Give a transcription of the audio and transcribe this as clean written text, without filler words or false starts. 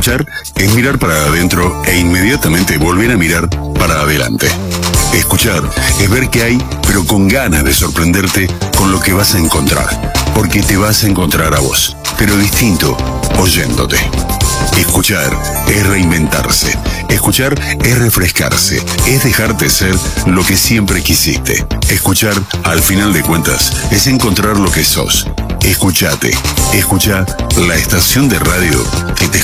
Escuchar es mirar para adentro e inmediatamente volver a mirar para adelante. Escuchar es ver qué hay, pero con ganas de sorprenderte con lo que vas a encontrar. Porque te vas a encontrar a vos, pero distinto, oyéndote. Escuchar es reinventarse. Escuchar es refrescarse. Es dejarte ser lo que siempre quisiste. Escuchar, al final de cuentas, es encontrar lo que sos. Escuchate. Escucha la estación de radio que te